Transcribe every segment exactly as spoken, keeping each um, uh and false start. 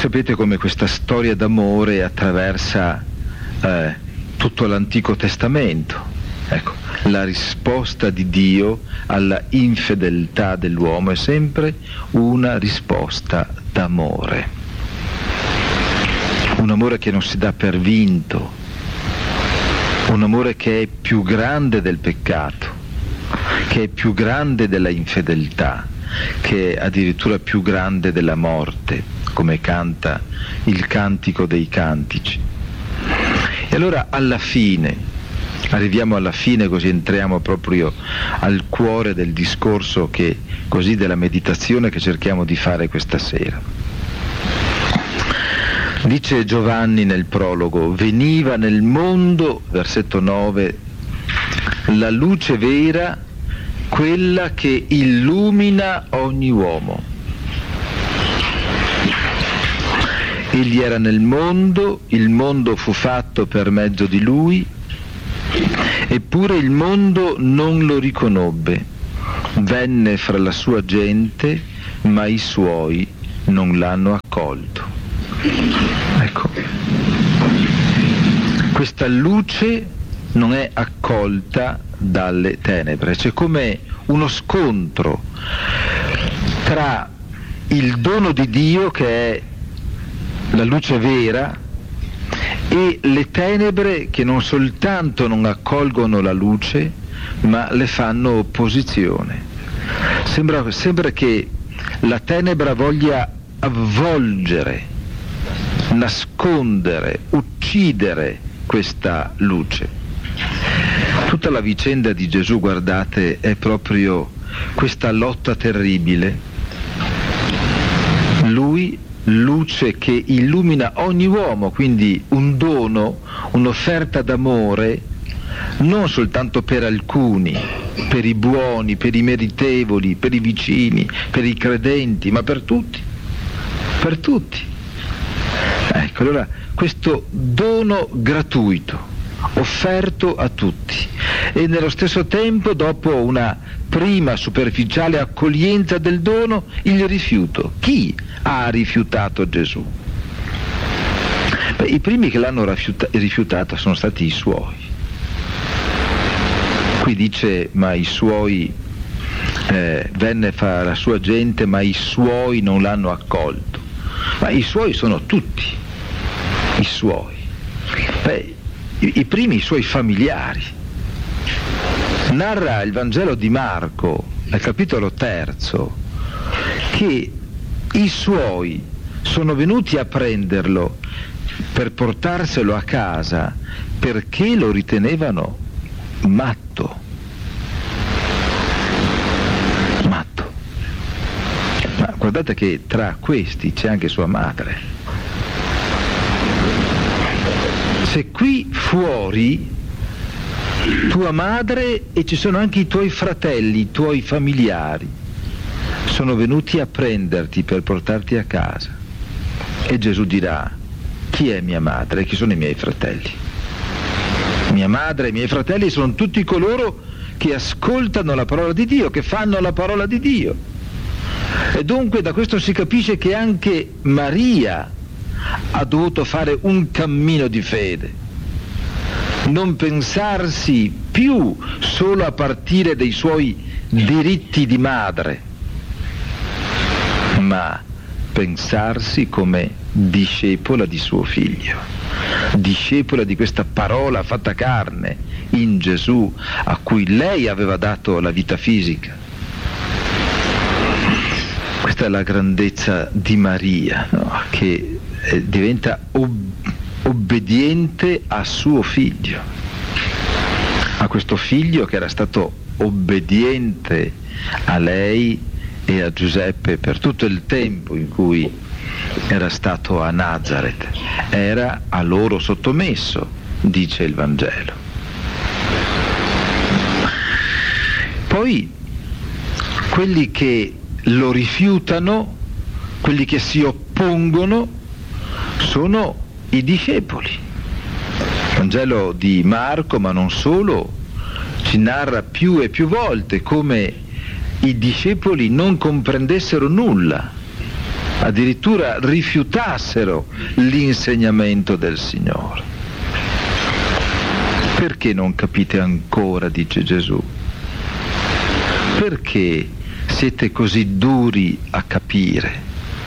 sapete come questa storia d'amore attraversa eh, tutto l'Antico Testamento. Ecco, la risposta di Dio alla infedeltà dell'uomo è sempre una risposta d'amore. Un amore che non si dà per vinto, un amore che è più grande del peccato, che è più grande della infedeltà, che è addirittura più grande della morte, come canta il Cantico dei Cantici. E allora alla fine, arriviamo alla fine, così entriamo proprio al cuore del discorso, che così della meditazione che cerchiamo di fare questa sera. Dice Giovanni nel prologo: veniva nel mondo, versetto nove, la luce vera, quella che illumina ogni uomo. Egli era nel mondo, il mondo fu fatto per mezzo di lui, eppure il mondo non lo riconobbe. Venne fra la sua gente, ma i suoi non l'hanno accolto. Ecco, questa luce non è accolta dalle tenebre. C'è come uno scontro tra il dono di Dio, che è la luce vera, e le tenebre che non soltanto non accolgono la luce, ma le fanno opposizione. Sembra, sembra che la tenebra voglia avvolgere, nascondere, uccidere questa luce. Tutta la vicenda di Gesù, guardate, è proprio questa lotta terribile. Lui, luce che illumina ogni uomo, quindi un dono, un'offerta d'amore, non soltanto per alcuni, per i buoni, per i meritevoli, per i vicini, per i credenti, ma per tutti, per tutti. Ecco, allora questo dono gratuito, offerto a tutti, e nello stesso tempo, dopo una prima superficiale accoglienza del dono, il rifiuto. Chi ha rifiutato Gesù? Beh, i primi che l'hanno rifiuta- rifiutato sono stati i suoi. Qui dice: ma i suoi, eh, venne fra la sua gente, ma i suoi non l'hanno accolto. Ma i suoi sono tutti i suoi. Beh, i, i primi i suoi familiari. Narra il Vangelo di Marco, al capitolo terzo, che i suoi sono venuti a prenderlo per portarselo a casa perché lo ritenevano matto. Matto. Ma guardate che tra questi c'è anche sua madre. Se qui fuori tua madre e ci sono anche i tuoi fratelli, i tuoi familiari, sono venuti a prenderti per portarti a casa, e Gesù dirà: chi è mia madre e chi sono i miei fratelli? Mia madre e i miei fratelli sono tutti coloro che ascoltano la parola di Dio, che fanno la parola di Dio. E dunque da questo si capisce che anche Maria ha dovuto fare un cammino di fede, non pensarsi più solo a partire dai suoi diritti di madre, ma pensarsi come discepola di suo figlio, discepola di questa parola fatta carne in Gesù, a cui lei aveva dato la vita fisica. Questa è la grandezza di Maria, no? Che eh, diventa ob- obbediente a suo figlio, a questo figlio che era stato obbediente a lei e a Giuseppe per tutto il tempo in cui era stato a Nazareth, era a loro sottomesso, dice il Vangelo. Poi quelli che lo rifiutano, quelli che si oppongono, sono i discepoli. Il Vangelo di Marco, ma non solo, ci narra più e più volte come i discepoli non comprendessero nulla addirittura rifiutassero l'insegnamento del Signore. Perché non capite ancora, dice Gesù? Perché siete così duri a capire?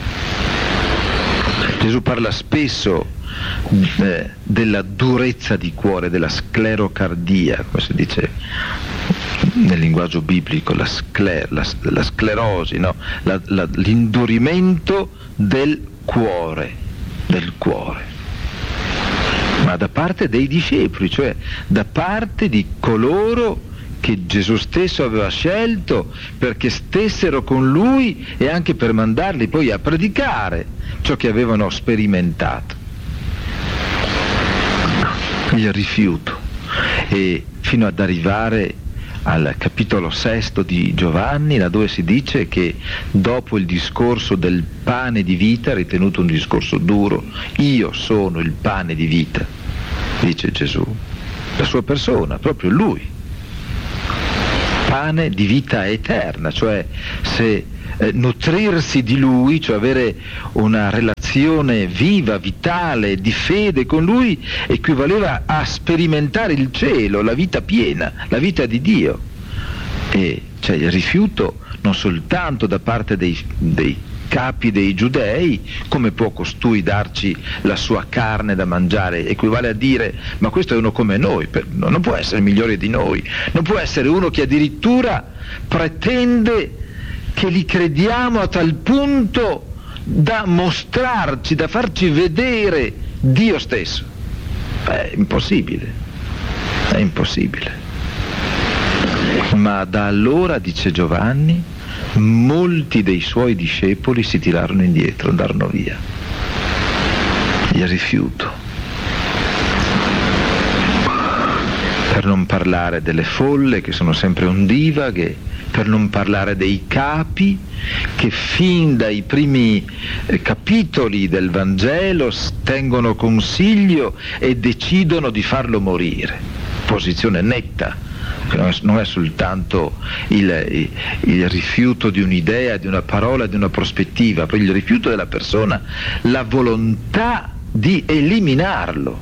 Gesù parla spesso eh, della durezza di cuore, della sclerocardia, come si dice nel linguaggio biblico, la, scler- la, la sclerosi, no? la, la, l'indurimento del cuore, del cuore. Ma da parte dei discepoli, cioè da parte di coloro che Gesù stesso aveva scelto perché stessero con lui e anche per mandarli poi a predicare ciò che avevano sperimentato. Il rifiuto. E fino ad arrivare al capitolo sesto di Giovanni, laddove si dice che dopo il discorso del pane di vita, ritenuto un discorso duro, io sono il pane di vita, dice Gesù, la sua persona, proprio lui, pane di vita eterna, cioè se eh, nutrirsi di lui, cioè avere una relazione viva, vitale, di fede con lui, equivaleva a sperimentare il cielo, la vita piena, la vita di Dio. E c'è il rifiuto non soltanto da parte dei, dei capi dei giudei, come può costui darci la sua carne da mangiare, equivale a dire ma questo è uno come noi, non può essere migliore di noi, non può essere uno che addirittura pretende che li crediamo a tal punto da mostrarci, da farci vedere Dio stesso. È impossibile, è impossibile. Ma da allora, dice Giovanni, molti dei suoi discepoli si tirarono indietro, andarono via. Il rifiuto. Per non parlare delle folle che sono sempre ondivaghe, per non parlare dei capi che fin dai primi eh, capitoli del Vangelo tengono consiglio e decidono di farlo morire. Posizione netta. Non è soltanto il, il rifiuto di un'idea, di una parola, di una prospettiva, poi il rifiuto della persona, la volontà di eliminarlo.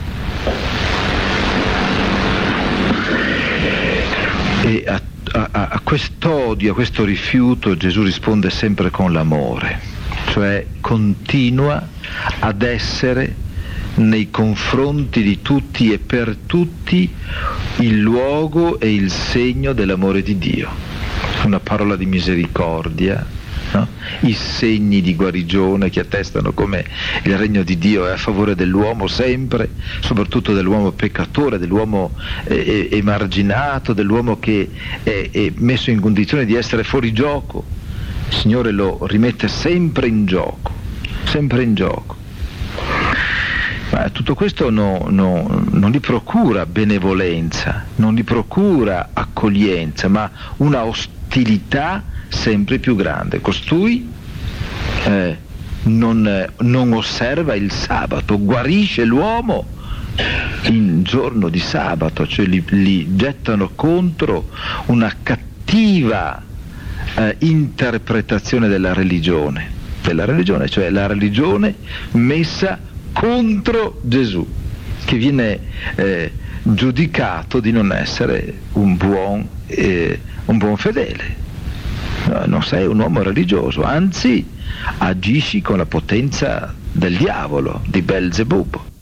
E a, a, a quest'odio, a questo rifiuto Gesù risponde sempre con l'amore, cioè continua ad essere nei confronti di tutti e per tutti il luogo e il segno dell'amore di Dio, una parola di misericordia, no? I segni di guarigione che attestano come il regno di Dio è a favore dell'uomo sempre, soprattutto dell'uomo peccatore, dell'uomo eh, emarginato, dell'uomo che è, è messo in condizione di essere fuori gioco. Il Signore lo rimette sempre in gioco, sempre in gioco. Ma tutto questo no, no, non gli procura benevolenza, non gli procura accoglienza, ma una ostilità sempre più grande. Costui eh, non, non osserva il sabato, guarisce l'uomo in giorno di sabato, cioè li, li gettano contro una cattiva eh, interpretazione della religione, della religione, cioè la religione messa contro Gesù, che viene eh, giudicato di non essere un buon, eh, un buon fedele. No, non sei un uomo religioso, anzi agisci con la potenza del diavolo, di Belzebub.